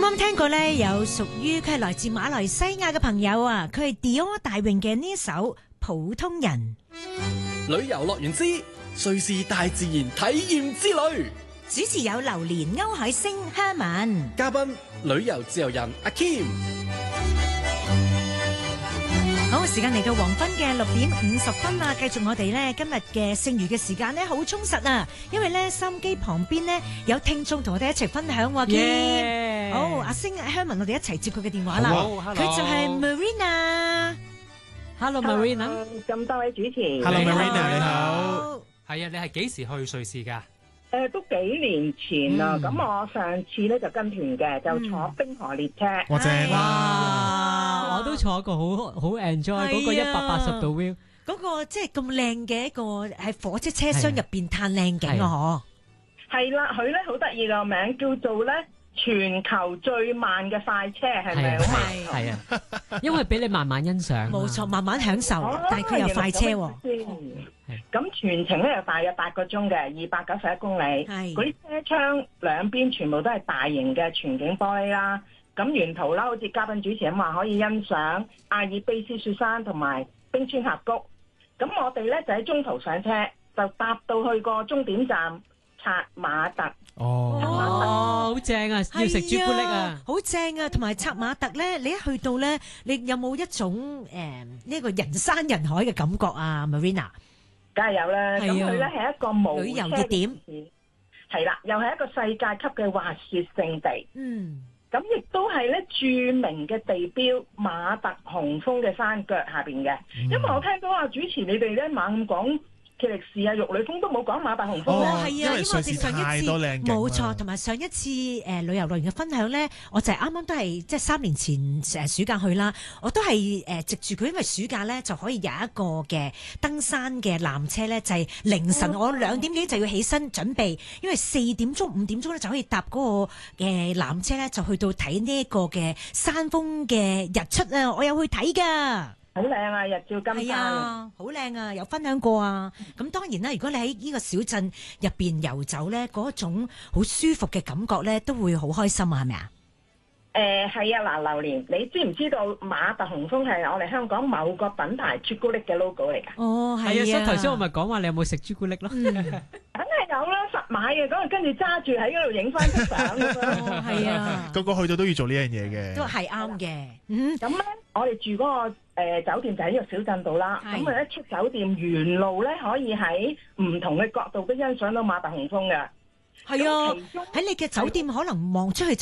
啱聽過咧，有屬於佢係來自馬來西亞嘅朋友啊，佢係 Dior 大泳嘅呢首《普通人》。 旅遊樂園之瑞士大自然體驗之旅， 主持有榴蓮、歐海星、Herman， 嘉賓旅遊自由人阿 Kim。 好，時間嚟到黃昏嘅6:50啦，繼續我哋咧今日嘅剩餘嘅時間咧好充實啊，因為咧收音機旁邊咧有聽眾同我哋一齊分享喎，Kim。好，阿星、Herman，我哋一齊接佢嘅電話啦。佢就係 Marina。Hello Marina， 咁多位主持。 Hello Marina，你好。 係啊，你係幾時去瑞士㗎？ 都幾年前啦，咁我上次咧就跟團嘅，就坐冰河列車。 哇正哇！我都坐過，好 enjoy 嗰個180度 view， 嗰個即係咁靚嘅一個喺火車車廂入邊嘆靚景啊！ 嗬，係啦，佢咧好得意個名叫做咧全球最慢嘅快車，係咪？ 係啊，因為俾你慢慢欣賞。 冇錯，慢慢享受，但係佢有快車喎。 咁全程咧又大約8個鐘嘅，291公里。係嗰啲車窗兩邊全部都係大型嘅全景玻璃啦。咁沿途啦，好似嘉賓主持咁話，可以欣賞阿爾卑斯雪山同埋冰川峽谷。咁我哋咧就喺中途上車，就搭到去個終點站策馬特。 好正啊！要食朱古力啊， 好正啊！同埋策馬特咧，你一去到咧，你有冇一種呢個人山人海嘅感覺啊 ，Marina？ 梗係有啦，咁佢咧係一個無旅遊熱點， 係啦，又係一個世界級嘅滑雪勝地。咁亦都係咧著名嘅地標馬特洪峰嘅山腳下邊嘅。因為我聽到啊主持你哋咧猛咁講奇力士啊、玉女峰都冇講馬特洪峰。 係啊， 因為瑞士太多靚景。 冇錯，同埋上一次旅遊樂園嘅分享咧，我就係啱啱都係即係3年前暑假去啦，我都係藉住佢，因為暑假咧就可以有一個嘅登山嘅纜車咧，就係凌晨我2點幾就要起身準備，因為4點鐘、5點鐘咧就可以搭嗰個嘅纜車咧，就去到睇呢一個嘅山峰嘅日出啊！我有去睇㗎。 好靚啊！日照金山啊，好靚啊！有分享過啊。咁當然啦，如果你喺呢個小鎮入邊遊走咧，嗰種好舒服嘅感覺咧，都會好開心啊，係咪啊？ 係啊，嗱，榴蓮，你知唔知道馬特洪峰係我哋香港某個品牌朱古力嘅 logo 嚟㗎？ 哦，係啊。 所以頭先我咪講話你有冇食朱古力咯？ 梗係有啦，實買嘅，咁跟住揸住喺嗰度影翻張相咁樣。 係啊， 個個去到都要做呢樣嘢嘅。 都係啱嘅。 咁咧，我哋住嗰個酒店就喺呢個小鎮度啦。咁啊，一出酒店沿路咧，可以喺唔同嘅角度都欣賞到馬特洪峰嘅。 係啊，喺你嘅酒店可能望出去